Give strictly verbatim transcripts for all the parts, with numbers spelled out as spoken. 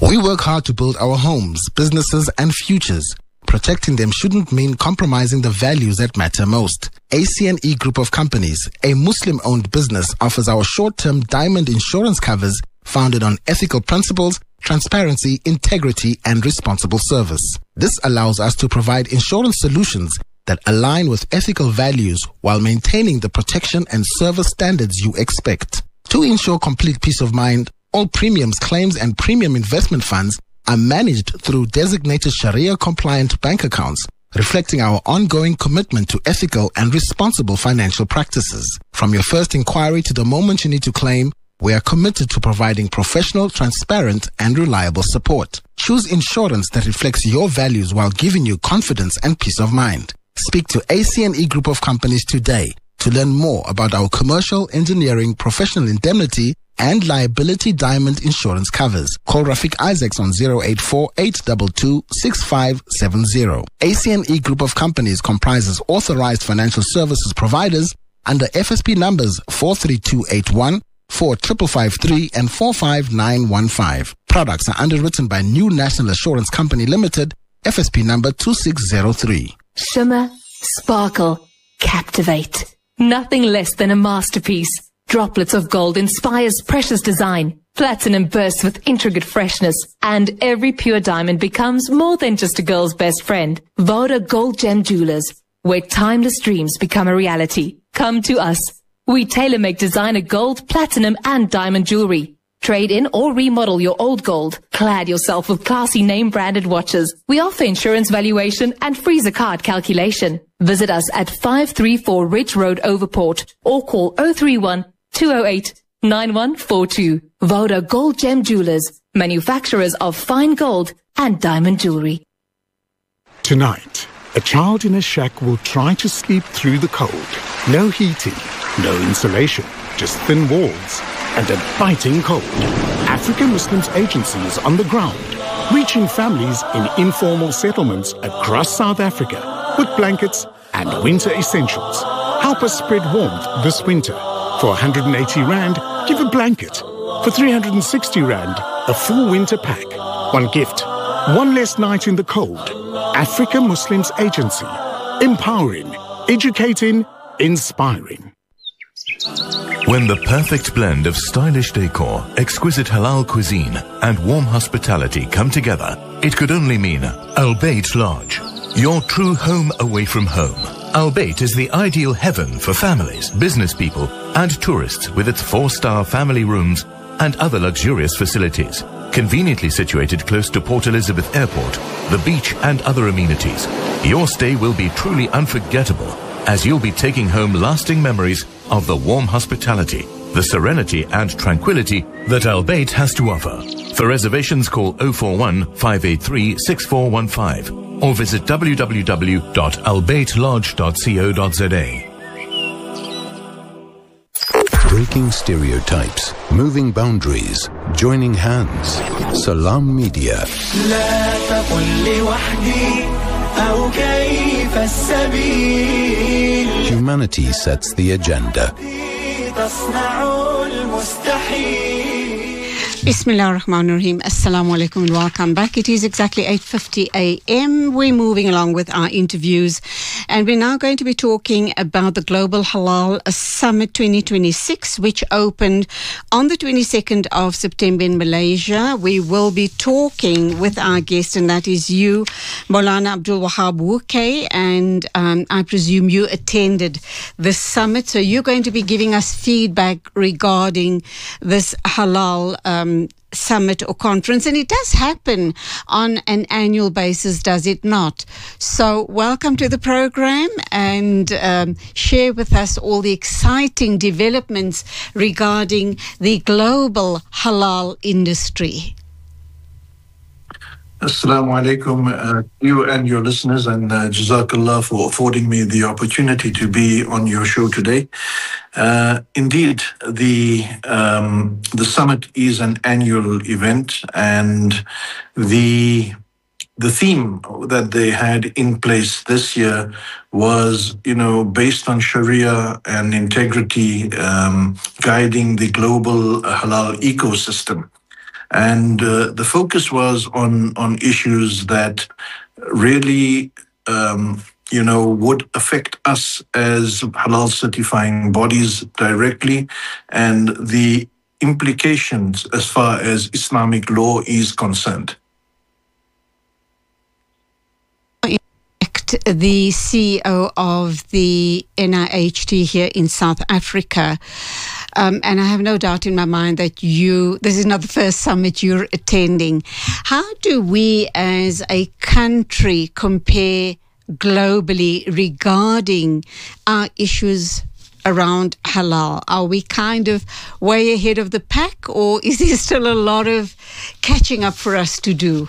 We work hard to build our homes, businesses, and futures. Protecting them shouldn't mean compromising the values that matter most. A C N E Group of Companies, a Muslim-owned business, offers our short-term diamond insurance covers founded on ethical principles, transparency, integrity, and responsible service. This allows us to provide insurance solutions that align with ethical values while maintaining the protection and service standards you expect. To ensure complete peace of mind, all premiums, claims, and premium investment funds are managed through designated Sharia-compliant bank accounts, reflecting our ongoing commitment to ethical and responsible financial practices. From your first inquiry to the moment you need to claim, we are committed to providing professional, transparent, and reliable support. Choose insurance that reflects your values while giving you confidence and peace of mind. Speak to A C N E Group of Companies today to learn more about our commercial, engineering, professional indemnity, and liability diamond insurance covers. Call Rafiq Isaacs on zero eight four, eight two two, six five seven zero. A C N E Group of Companies comprises authorized financial services providers under F S P numbers four three two eight one, four five five three, and four five nine one five. Products are underwritten by New National Assurance Company Limited, F S P number two six zero three. Shimmer, sparkle, captivate. Nothing less than a masterpiece. Droplets of gold inspires precious design. Platinum bursts with intricate freshness. And every pure diamond becomes more than just a girl's best friend. Voda Gold Gem Jewelers, where timeless dreams become a reality. Come to us. We tailor-make designer gold, platinum, and diamond jewelry. Trade in or remodel your old gold. Clad yourself with classy name-branded watches. We offer insurance valuation and freezer card calculation. Visit us at five three four Ridge Road, Overport, or call zero three one, two zero eight, nine one four two. Voda Gold Gem Jewelers, manufacturers of fine gold and diamond jewelry. Tonight, a child in a shack will try to sleep through the cold. No heating, no insulation, just thin walls and a biting cold. African Muslims Agency is on the ground, reaching families in informal settlements across South Africa with blankets and winter essentials. Help us spread warmth this winter. For one hundred eighty rand, give a blanket. For three hundred sixty rand, a full winter pack. One gift, one less night in the cold. African Muslims Agency. Empowering, educating, inspiring. When the perfect blend of stylish decor, exquisite halal cuisine, and warm hospitality come together, it could only mean Al Bayt Lodge, your true home away from home. Al Bayt is the ideal heaven for families, business people, and tourists with its four-star family rooms and other luxurious facilities. Conveniently situated close to Port Elizabeth Airport, the beach, and other amenities, your stay will be truly unforgettable, as you'll be taking home lasting memories of the warm hospitality, the serenity and tranquility that Al Bayt has to offer. For reservations, call zero four one, five eight three, six four one five or visit w w w dot al bayt lodge dot co dot z a. Breaking stereotypes, moving boundaries, joining hands. Salam Media. Humanity sets the agenda. Bismillah ar-Rahman ar-Rahim. Assalamu alaikum and welcome back. It is exactly eight fifty a m. We're moving along with our interviews, and we're now going to be talking about the Global Halal Summit twenty twenty-six, which opened on the twenty-second of September in Malaysia. We will be talking with our guest, and that is you, Maulana Abdul Wahab Wuke, and um, I presume you attended this summit, so you're going to be giving us feedback regarding this halal um, summit or conference, and it does happen on an annual basis, does it not? So welcome to the program, and um, share with us all the exciting developments regarding the global halal industry. Assalamu alaikum, uh, you and your listeners, and uh, Jazakallah for affording me the opportunity to be on your show today. Uh, indeed, the um, the summit is an annual event, and the the theme that they had in place this year was, you know, based on Sharia and integrity, um, guiding the global halal ecosystem. And uh, the focus was on, on issues that really, um, you know, would affect us as halal certifying bodies directly, and the implications as far as Islamic law is concerned. The C E O of the N I H T here in South Africa. Um, and I have no doubt in my mind that you, this is not the first summit you're attending. How do we as a country compare globally regarding our issues around halal? Are we kind of way ahead of the pack, or is there still a lot of catching up for us to do?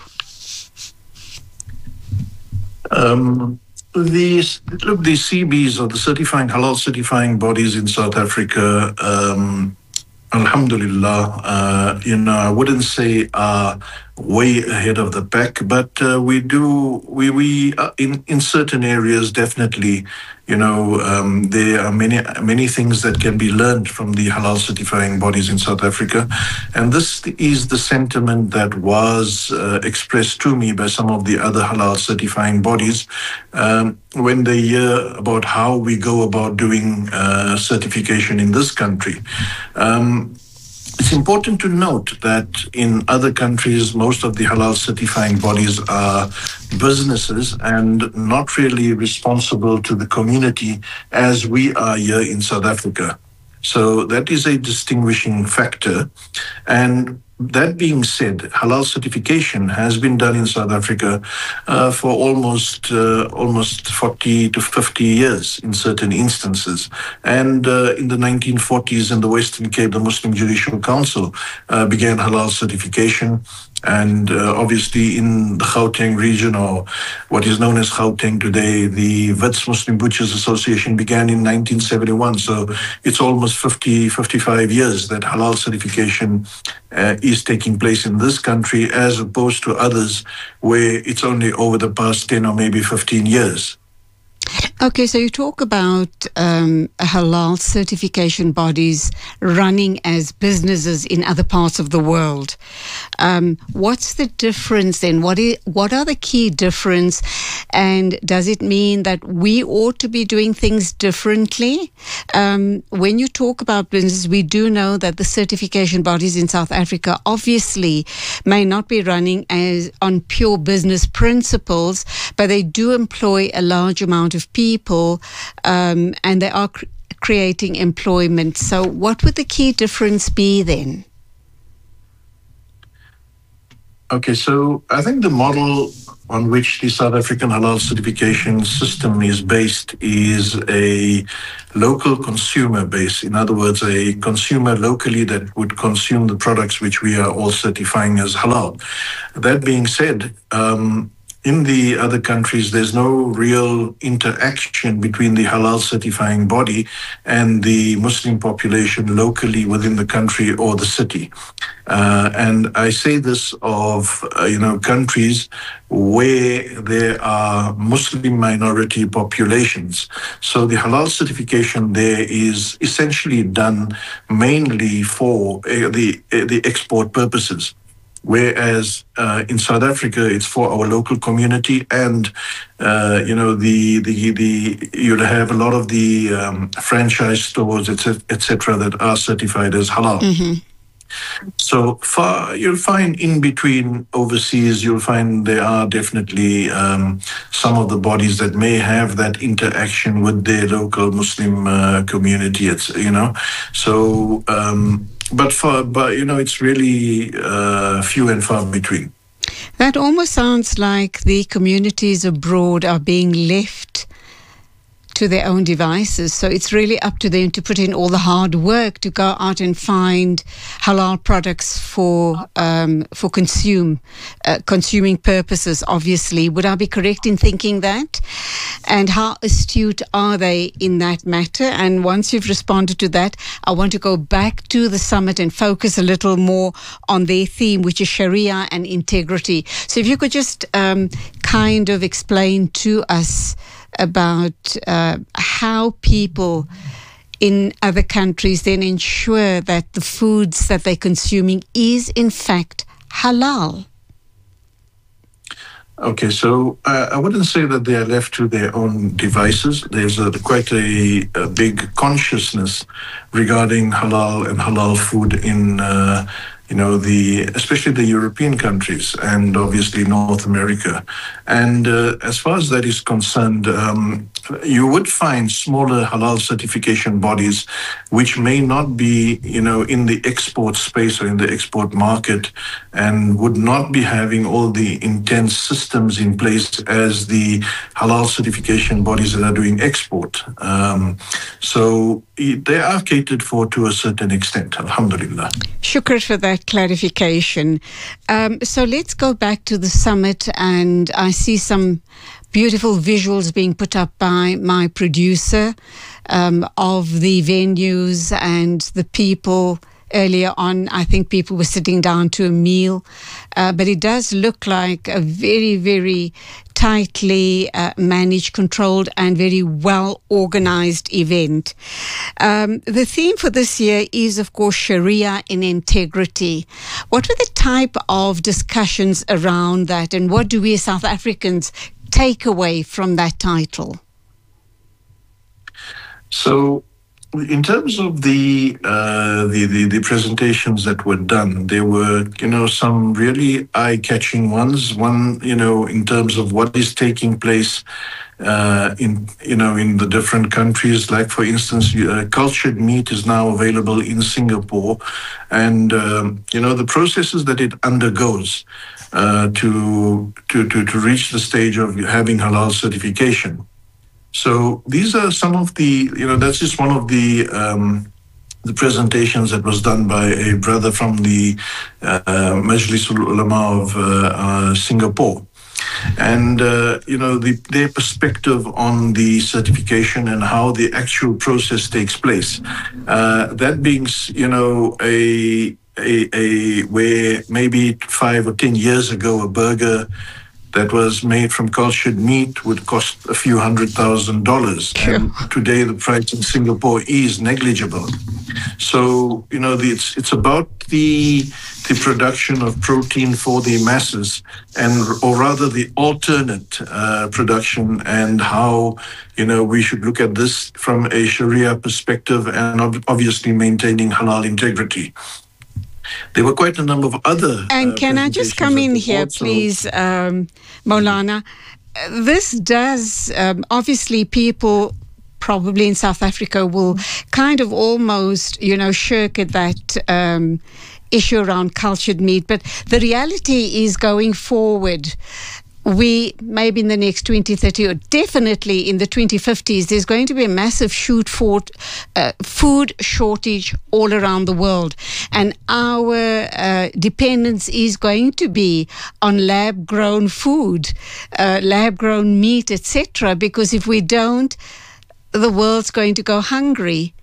Um, the, look, the C Bs, or the certifying halal certifying bodies in South Africa, um, alhamdulillah, uh, you know, I wouldn't say are way ahead of the pack, but uh, we do, we, we uh, in, in certain areas, definitely, you know, um, there are many, many things that can be learned from the halal certifying bodies in South Africa. And this is the sentiment that was uh, expressed to me by some of the other halal certifying bodies um, when they hear about how we go about doing uh, certification in this country. Um, It's important to note that in other countries, most of the halal certifying bodies are businesses and not really responsible to the community as we are here in South Africa. So that is a distinguishing factor. And that being said, halal certification has been done in South Africa uh, for almost uh, almost forty to fifty years in certain instances. And uh, in the nineteen forties in the Western Cape, the Muslim Judicial Council uh, began halal certification. And uh, obviously in the Gauteng region, or what is known as Gauteng today, the Wits Muslim Butchers Association began in nineteen seventy-one. So it's almost fifty, fifty-five years that halal certification uh, is taking place in this country, as opposed to others where it's only over the past ten or maybe fifteen years. Okay, so you talk about um, halal certification bodies running as businesses in other parts of the world. Um, what's the difference then? What is, what are the key difference? And does it mean that we ought to be doing things differently? Um, when you talk about business, we do know that the certification bodies in South Africa obviously may not be running as on pure business principles, but they do employ a large amount of people, um, and they are cr- creating employment. So what would the key difference be then? Okay, so I think the model on which the South African halal certification system is based is a local consumer base. In other words, a consumer locally that would consume the products which we are all certifying as halal. That being said, um, in the other countries, there's no real interaction between the halal certifying body and the Muslim population locally within the country or the city. Uh, and I say this of, uh, you know, countries where there are Muslim minority populations. So the halal certification there is essentially done mainly for uh, the, uh, the export purposes. Whereas uh, in South Africa, it's for our local community, and uh, you know the the the you'll have a lot of the um, franchise stores, et cetera, that are certified as halal. Mm-hmm. So far, you'll find in between overseas, you'll find there are definitely um, some of the bodies that may have that interaction with their local Muslim uh, community. It's you know, so. Um, But for, but you know, it's really uh, few and far between. That almost sounds like the communities abroad are being left to their own devices. So it's really up to them to put in all the hard work to go out and find halal products for um, for consume uh, consuming purposes. Obviously, would I be correct in thinking that? And how astute are they in that matter? And once you've responded to that, I want to go back to the summit and focus a little more on their theme, which is Sharia and integrity. So if you could just um, kind of explain to us about uh, how people in other countries then ensure that the foods that they're consuming is in fact halal? Okay, so uh, I wouldn't say that they are left to their own devices. There's a, quite a, a big consciousness regarding halal and halal food in, uh, you know, the especially the European countries and obviously North America. And uh, as far as that is concerned, um, you would find smaller halal certification bodies which may not be, you know, in the export space or in the export market and would not be having all the intense systems in place as the halal certification bodies that are doing export. Um, so they are catered for to a certain extent, alhamdulillah. Shukr for that clarification. Um, so let's go back to the summit, and I see some beautiful visuals being put up by my producer um, of the venues and the people. Earlier on, I think people were sitting down to a meal, uh, but it does look like a very, very tightly uh, managed, controlled, and very well organized event. Um, the theme for this year is, of course, Sharia in integrity. What were the type of discussions around that, and what do we as South Africans take away from that title? So, in terms of the, uh, the the the presentations that were done, there were, you know, some really eye-catching ones. One, you know, in terms of what is taking place uh, in, you know, in the different countries. Like, for instance, uh, cultured meat is now available in Singapore, and um, you know, the processes that it undergoes uh, to to to to reach the stage of having halal certification. So these are some of the, you know, that's just one of the um, the presentations that was done by a brother from the uh, Majlis Ulama of uh, uh, Singapore. And, uh, you know, the, their perspective on the certification and how the actual process takes place. Uh, that being, you know, a, a, a where maybe five or ten years ago, a burger that was made from cultured meat would cost a few hundred thousand dollars. Sure. And today the price in Singapore is negligible. So, you know, the, it's it's about the the production of protein for the masses, and or rather the alternate uh, production, and how, you know, we should look at this from a Sharia perspective, and ob- obviously maintaining halal integrity. There were quite a number of other... And uh, can I just come in here, also... please, um, Maulana? This does, um, obviously, people probably in South Africa will kind of almost, you know, shirk at that um, issue around cultured meat. But the reality is, going forward, we, maybe in the next twenty thirty, or definitely in the twenty fifties, there's going to be a massive shoot for uh, food shortage all around the world. And our uh, dependence is going to be on lab-grown food, uh, lab-grown meat, et cetera. Because if we don't, the world's going to go hungry.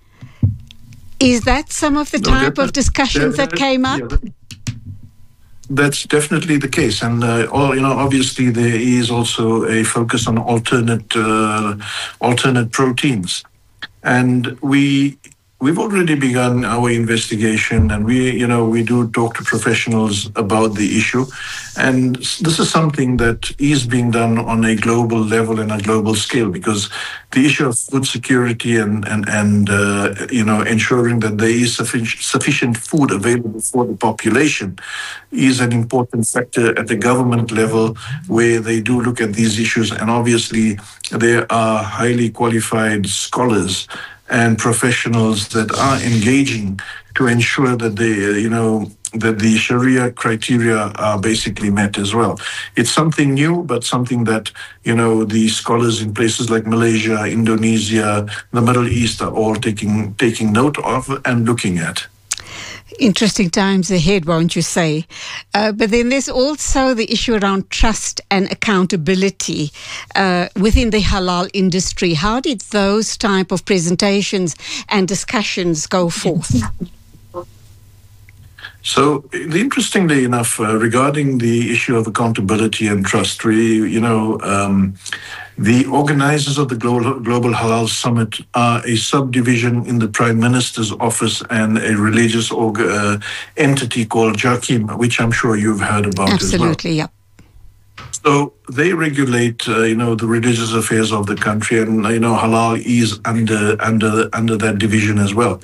Is that some of the No, type that- of discussions that, that- came up? yeah, that- That's definitely the case, and uh, all, you know, obviously there is also a focus on alternate uh, alternate proteins, and we we've already begun our investigation, and we you know we do talk to professionals about the issue, and this is something that is being done on a global level and a global scale, because the issue of food security and and and uh, you know ensuring that there is sufficient sufficient food available for the population is an important factor at the government level, where they do look at these issues, and obviously there are highly qualified scholars and professionals that are engaging to ensure that they, you know, that the Sharia criteria are basically met as well. It's something new, but something that, you know, the scholars in places like Malaysia, Indonesia, the Middle East are all taking taking note of and looking at. Interesting times ahead, won't you say? Uh, but then there's also the issue around trust and accountability uh, within the halal industry. How did those type of presentations and discussions go forth? So, interestingly enough, uh, regarding the issue of accountability and trust, we, you know, um, the organizers of the Global, Global Halal Summit are a subdivision in the Prime Minister's office and a religious org, uh, entity called JAKIM, which I'm sure you've heard about Absolutely, as well. Yeah. So they regulate, uh, you know, the religious affairs of the country, and you know, halal is under under under that division as well.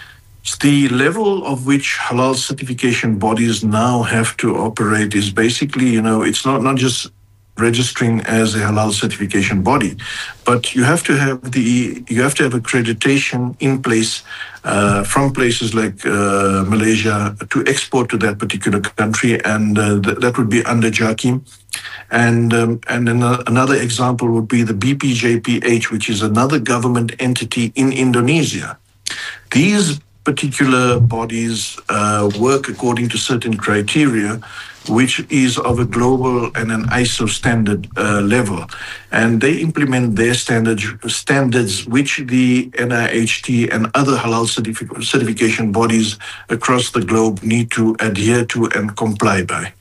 The level of which halal certification bodies now have to operate is basically, you know, it's not, not just registering as a halal certification body, but you have to have the you have to have accreditation in place uh, from places like uh, Malaysia to export to that particular country, and uh, th- that would be under JAKIM. And um, and then another example would be the B P J P H, which is another government entity in Indonesia. These particular bodies uh, work according to certain criteria, which is of a global and an I S O standard uh, level. And they implement their standard, standards, which the N I H T and other halal certific- certification bodies across the globe need to adhere to and comply by.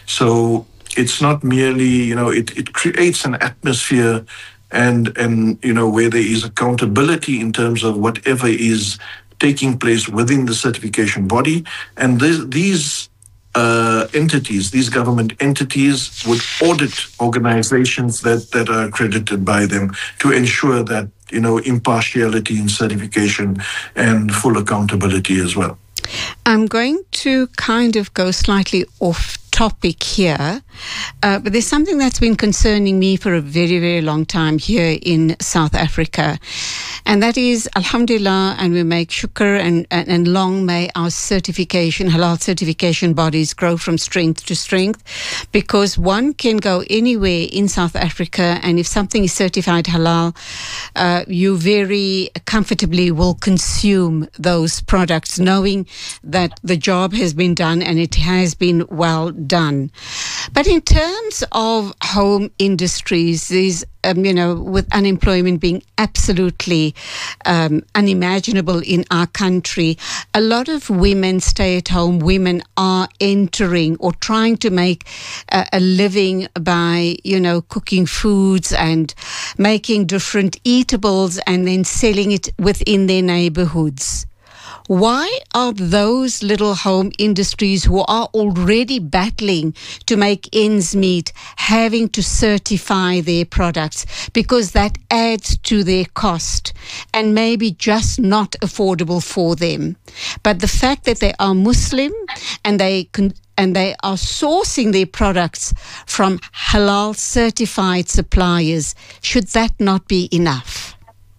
So it's not merely, you know, it, it creates an atmosphere and, and, you know, where there is accountability in terms of whatever is taking place within the certification body. And this, these uh, entities, these government entities would audit organizations that, that are accredited by them to ensure that, you know, impartiality in certification and full accountability as well. I'm going to kind of go slightly off topic here, uh, but there's something that's been concerning me for a very, very long time here in South Africa. And that is, alhamdulillah, and we make shukr, and, and, and long may our certification, halal certification bodies grow from strength to strength, because one can go anywhere in South Africa, and if something is certified halal, uh, you very comfortably will consume those products, knowing that the job has been done and it has been well done. But in terms of home industries, there's Um, you know, with unemployment being absolutely um, unimaginable in our country, a lot of women, stay-at-home women, are entering or trying to make uh, a living by, you know, cooking foods and making different eatables and then selling it within their neighborhoods. Why are those little home industries who are already battling to make ends meet having to certify their products? Because that adds to their cost and maybe just not affordable for them. But the fact that they are Muslim and they can and they are sourcing their products from halal certified suppliers, should that not be enough?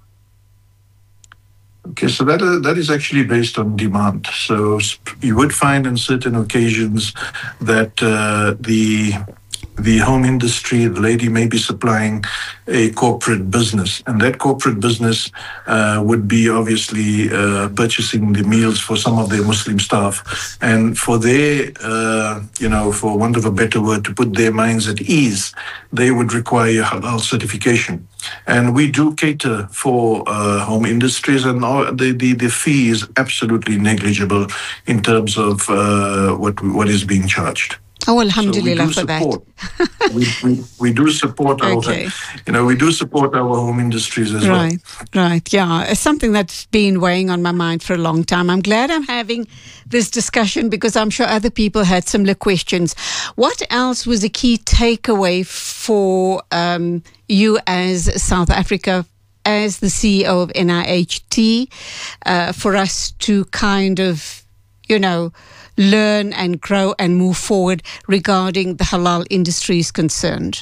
Okay, so that is, that is actually based on demand. So you would find on certain occasions that uh, the the home industry, the lady may be supplying a corporate business, and that corporate business uh, would be obviously uh, purchasing the meals for some of their Muslim staff, and for their, uh, you know, for want of a better word, to put their minds at ease, they would require halal certification. And we do cater for uh, home industries, and our, the, the the fee is absolutely negligible in terms of uh, what what is being charged. Oh, alhamdulillah so for that. we, we, we do support our, Okay. you know, we do support our home industries as well. Right, right, yeah. It's something that's been weighing on my mind for a long time. I'm glad I'm having this discussion because I'm sure other people had similar questions. What else was a key takeaway for um, you as South Africa, as the C E O of N I H T, uh, for us to kind of, you know, learn and grow and move forward regarding the halal industry is concerned?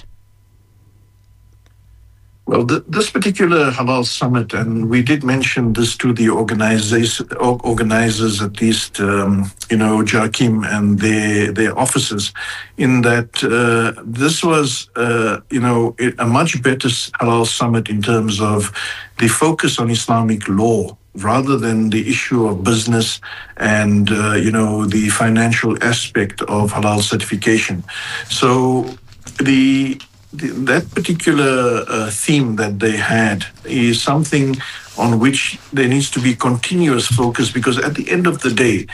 Well, th- this particular halal summit, and we did mention this to the organizers, organizers at least, um, you know, JAKIM and their their officers, in that uh, this was, uh, you know, a much better halal summit in terms of the focus on Islamic law, rather than the issue of business and, uh, you know, the financial aspect of halal certification. So the, the that particular uh, theme that they had is something on which there needs to be continuous focus, because at the end of the day,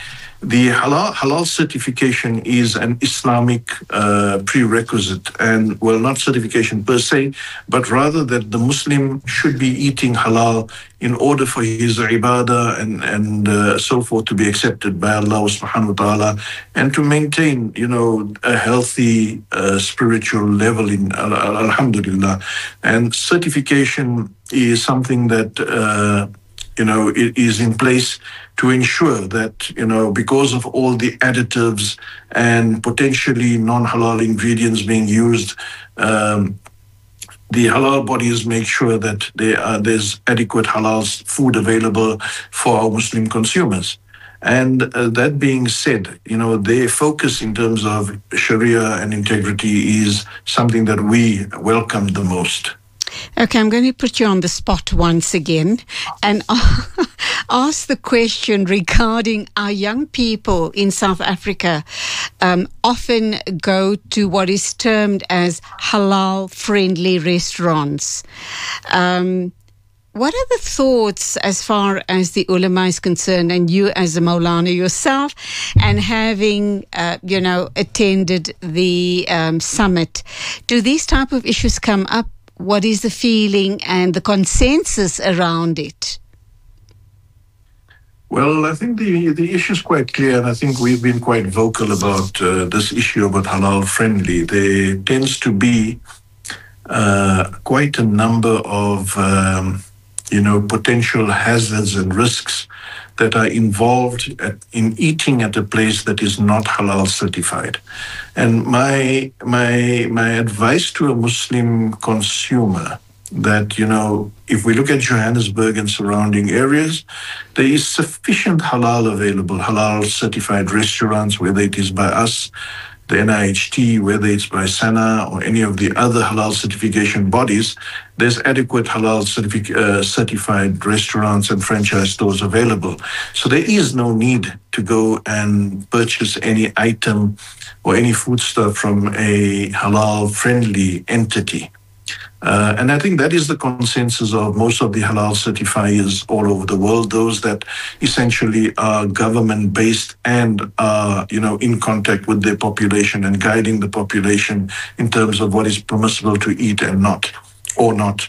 The halal, halal certification is an Islamic uh, prerequisite, and, well, not certification per se, but rather that the Muslim should be eating halal in order for his ibadah and, and uh, so forth to be accepted by Allah subhanahu wa ta'ala, and to maintain, you know, a healthy uh, spiritual level in uh, alhamdulillah. And certification is something that, uh, you know, it is in place to ensure that, you know, because of all the additives and potentially non-halal ingredients being used, um, the halal bodies make sure that there are, there's adequate halal food available for our Muslim consumers. And uh, that being said, you know, their focus in terms of Sharia and integrity is something that we welcome the most. Okay, I'm going to put you on the spot once again and ask the question regarding our young people in South Africa um, often go to what is termed as halal-friendly restaurants. Um, what are the thoughts as far as the ulama is concerned, and you as a Maulana yourself, and having, uh, you know, attended the um, summit? Do these type of issues come up? What is the feeling and the consensus around it? Well, I think the, the issue is quite clear, and I think we've been quite vocal about uh, this issue about halal friendly. There tends to be uh, quite a number of, um, you know, potential hazards and risks that are involved at, in eating at a place that is not halal certified. And my my my advice to a Muslim consumer that, you know, if we look at Johannesburg and surrounding areas, there is sufficient halal available, halal certified restaurants, whether it is by us, the N I H T, whether it's by SANA or any of the other halal certification bodies. There's adequate halal certific- uh, certified restaurants and franchise stores available. So there is no need to go and purchase any item or any foodstuff from a halal-friendly entity. Uh, and I think that is the consensus of most of the halal certifiers all over the world, those that essentially are government-based and are, you know, in contact with their population and guiding the population in terms of what is permissible to eat and not, or not.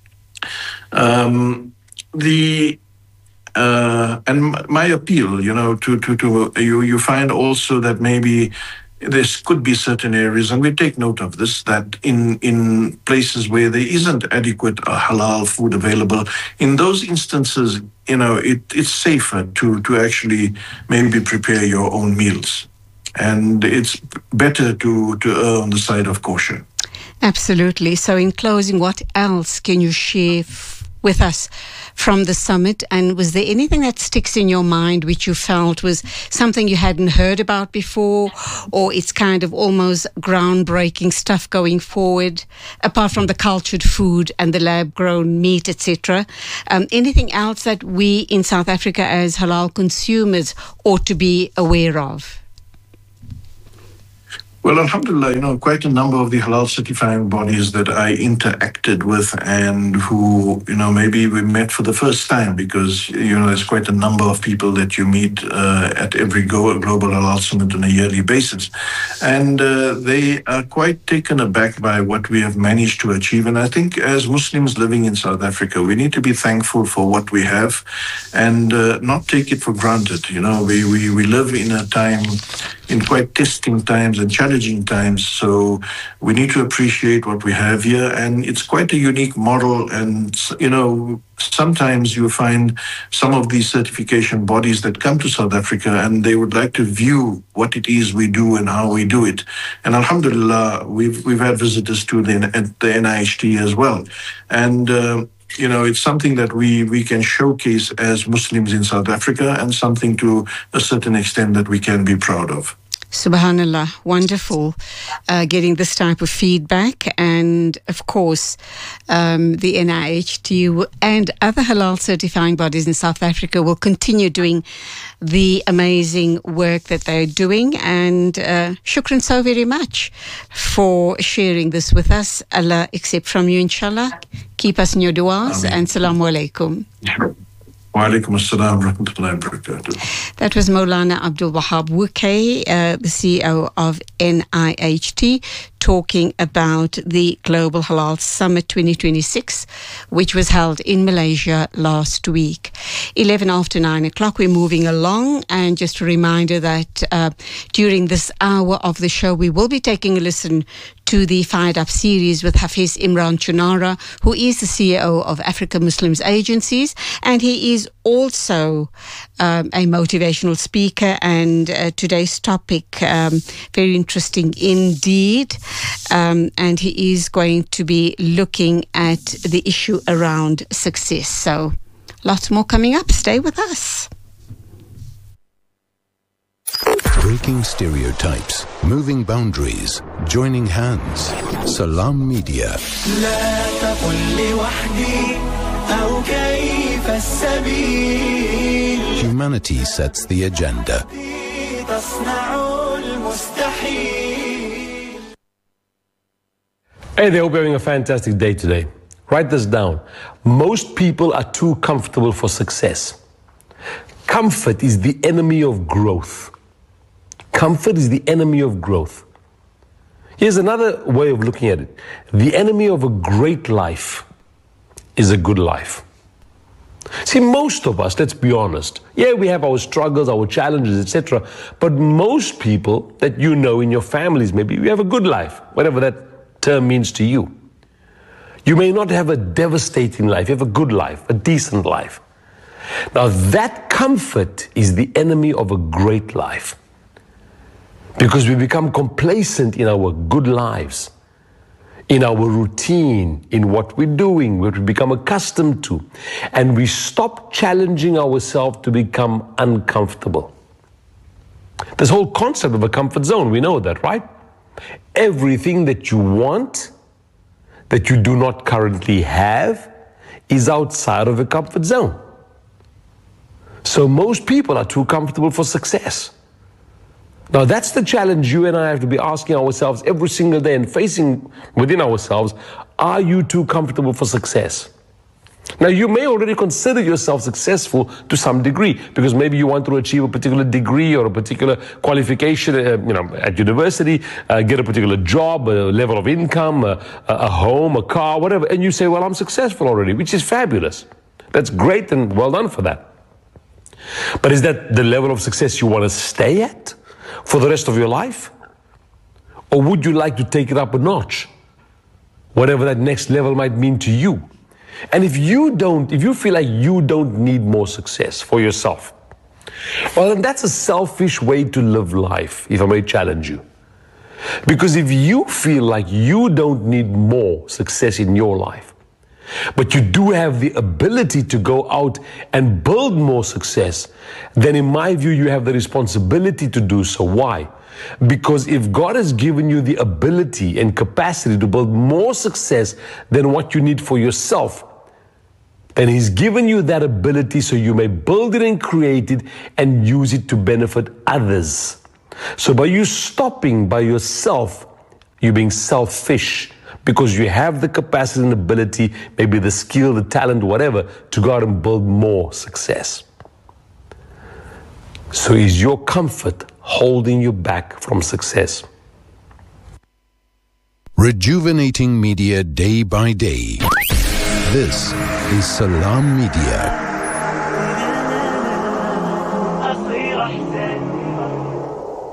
Um, the uh, and my appeal, you know, to to to you, you find also that maybe there could be certain areas, and we take note of this, that in, in places where there isn't adequate uh, halal food available, in those instances, you know, it, it's safer to, to actually maybe prepare your own meals. And it's better to, to err on the side of caution. Absolutely. So in closing, what else can you share f- with us from the summit? And was there anything that sticks in your mind which you felt was something you hadn't heard about before, or it's kind of almost groundbreaking stuff going forward, apart from the cultured food and the lab-grown meat, et cetera? Um, anything else that we in South Africa as halal consumers ought to be aware of? Well, alhamdulillah, you know, quite a number of the halal certifying bodies that I interacted with and who, you know, maybe we met for the first time, because, you know, there's quite a number of people that you meet uh, at every Go- Global Halal Summit on a yearly basis. And uh, they are quite taken aback by what we have managed to achieve. And I think as Muslims living in South Africa, we need to be thankful for what we have and uh, not take it for granted. You know, we, we, we live in a time, in quite testing times and challenging times. So we need to appreciate what we have here. And it's quite a unique model. And, you know, sometimes you find some of these certification bodies that come to South Africa and they would like to view what it is we do and how we do it. And alhamdulillah, we've, we've had visitors to the, the N I H T as well. And, uh, you know, it's something that we, we can showcase as Muslims in South Africa, and something to a certain extent that we can be proud of. Subhanallah, wonderful uh, getting this type of feedback. And of course, um, the N I H T and other halal certifying bodies in South Africa will continue doing the amazing work that they're doing. And uh, shukran so very much for sharing this with us. Allah accept from you, inshallah. Keep us in your du'as. And salamu alaikum. Wa alaikum assalam wa rahmatullahi wa barakatuh. That was Maulana Abdul Wahab Wuke, uh, the C E O of N I H T, talking about the Global Halal Summit twenty twenty-six, which was held in Malaysia last week. eleven after nine o'clock, we're moving along. And just a reminder that uh, during this hour of the show, we will be taking a listen to the Fired Up series with Hafiz Imran Chunara, who is the C E O of Africa Muslims Agencies, and he is also um, a motivational speaker. And uh, today's topic, um, very interesting indeed. Um, and he is going to be looking at the issue around success. So lots more coming up. Stay with us. Breaking stereotypes, moving boundaries, joining hands. Salam Media. Humanity sets the agenda. Hey there, hope you're having a fantastic day today. Write this down. Most people are too comfortable for success. Comfort is the enemy of growth. Comfort is the enemy of growth. Here's another way of looking at it. The enemy of a great life is a good life. See, most of us, let's be honest, yeah, we have our struggles, our challenges, et cetera. But most people that you know in your families, maybe you have a good life, whatever that term means to you. You may not have a devastating life, you have a good life, a decent life. Now that comfort is the enemy of a great life. Because we become complacent in our good lives, in our routine, in what we're doing, what we become accustomed to. And we stop challenging ourselves to become uncomfortable. This whole concept of a comfort zone, we know that, right? Everything that you want, that you do not currently have, is outside of a comfort zone. So most people are too comfortable for success. Now that's the challenge you and I have to be asking ourselves every single day and facing within ourselves. Are you too comfortable for success? Now you may already consider yourself successful to some degree because maybe you want to achieve a particular degree or a particular qualification, uh, you know, at university, uh, get a particular job, a level of income, a, a home, a car, whatever. And you say, well, I'm successful already, which is fabulous. That's great and well done for that. But is that the level of success you want to stay at for the rest of your life? Or would you like to take it up a notch? Whatever that next level might mean to you. And if you don't, if you feel like you don't need more success for yourself, well, then that's a selfish way to live life, if I may challenge you. Because if you feel like you don't need more success in your life, but you do have the ability to go out and build more success, then in my view, you have the responsibility to do so. Why? Because if God has given you the ability and capacity to build more success than what you need for yourself, then He's given you that ability so you may build it and create it and use it to benefit others. So by you stopping by yourself, you're being selfish because you have the capacity and ability, maybe the skill, the talent, whatever, to go out and build more success. So is your comfort holding you back from success? Rejuvenating media day by day. This is Salam Media.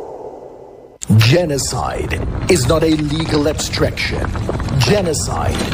Genocide is not a legal abstraction. Genocide